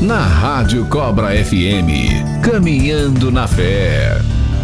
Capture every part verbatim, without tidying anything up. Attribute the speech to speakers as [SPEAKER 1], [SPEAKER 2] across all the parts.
[SPEAKER 1] na Rádio Cobra F M, Caminhando na Fé.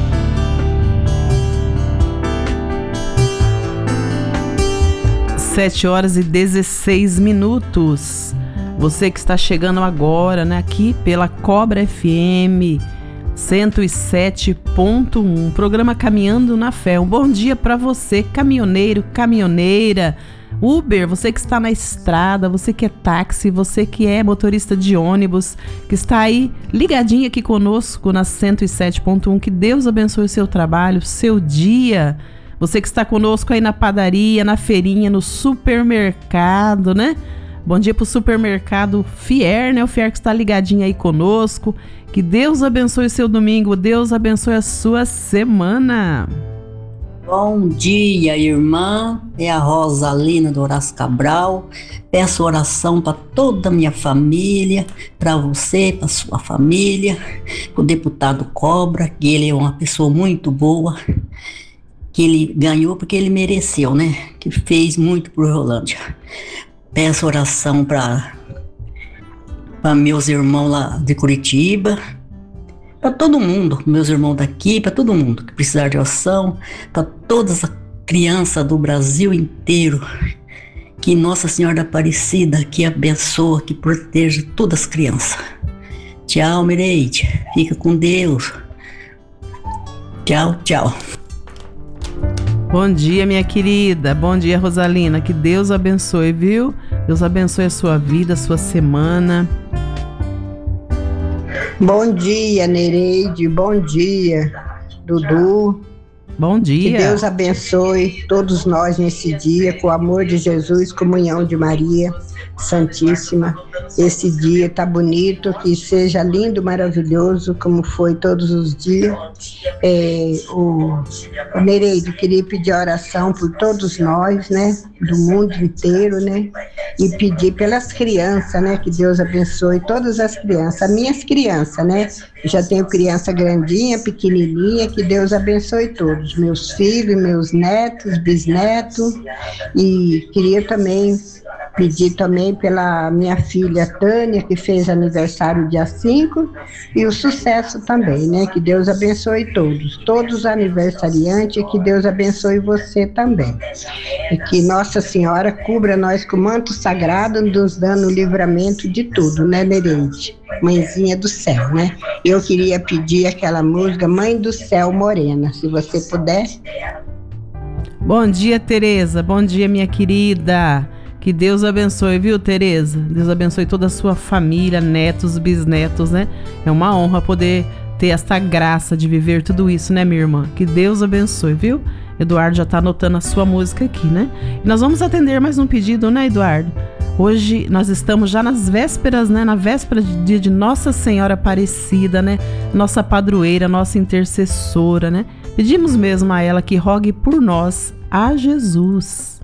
[SPEAKER 2] Sete horas e dezesseis minutos. Você que está chegando agora, né, aqui pela Cobra F M cento e sete ponto um, programa Caminhando na Fé. Um bom dia para você, caminhoneiro, caminhoneira, Uber, você que está na estrada, você que é táxi, você que é motorista de ônibus, que está aí ligadinho aqui conosco na cento e sete ponto um. Que Deus abençoe o seu trabalho, o seu dia. Você que está conosco aí na padaria, na feirinha, no supermercado, né? Bom dia pro supermercado Fier, né? O Fier que está ligadinho aí conosco. Que Deus abençoe o seu domingo, Deus abençoe a sua semana.
[SPEAKER 3] Bom dia, irmã. É a Rosalina do Horácio Cabral. Peço oração para toda a minha família, para você, para sua família, o deputado Cobra, que ele é uma pessoa muito boa, que ele ganhou porque ele mereceu, né? Que fez muito por Rolândia. Peço oração para para meus irmãos lá de Curitiba, para todo mundo, meus irmãos daqui, para todo mundo que precisar de oração, para todas as crianças do Brasil inteiro. Que Nossa Senhora da Aparecida que abençoa, que proteja todas as crianças. Tchau, Mireide. Fica com Deus. Tchau, tchau.
[SPEAKER 2] Bom dia, minha querida. Bom dia, Rosalina. Que Deus abençoe, viu? Deus abençoe a sua vida, a sua semana.
[SPEAKER 4] Bom dia, Nereide. Bom dia, Dudu.
[SPEAKER 2] Bom dia.
[SPEAKER 4] Que Deus abençoe todos nós nesse dia, com o amor de Jesus, comunhão de Maria Santíssima. Esse dia tá bonito, que seja lindo, maravilhoso, como foi todos os dias. É, o, o Nereide, queria pedir oração por todos nós, né, do mundo inteiro, né, e pedir pelas crianças, né, que Deus abençoe todas as crianças, as minhas crianças, né, já tenho criança grandinha, pequenininha, que Deus abençoe todos, meus filhos, meus netos, bisnetos, e queria também pedir também pela minha filha Tânia, que fez aniversário dia cinco, e o sucesso também, né? Que Deus abençoe todos, todos os aniversariantes, que Deus abençoe você também. E que Nossa Senhora cubra nós com o manto sagrado, nos dando o livramento de tudo, né, Nereide? Mãezinha do céu, né? Eu queria pedir aquela música Mãe do Céu Morena, se você puder.
[SPEAKER 2] Bom dia, Tereza. Bom dia, minha querida. Que Deus abençoe, viu, Tereza? Deus abençoe toda a sua família, netos, bisnetos, né? É uma honra poder ter esta graça de viver tudo isso, né, minha irmã? Que Deus abençoe, viu? Eduardo já tá anotando a sua música aqui, né? E nós vamos atender mais um pedido, né, Eduardo? Hoje nós estamos já nas vésperas, né? Na véspera de dia de Nossa Senhora Aparecida, né? Nossa padroeira, nossa intercessora, né? Pedimos mesmo a ela que rogue por nós, a Jesus.